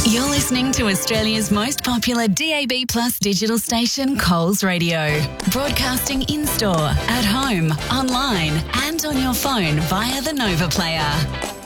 You're listening to Australia's most popular DAB Plus digital station, Coles Radio. Broadcasting in-store, at home, online and on your phone via the Nova Player.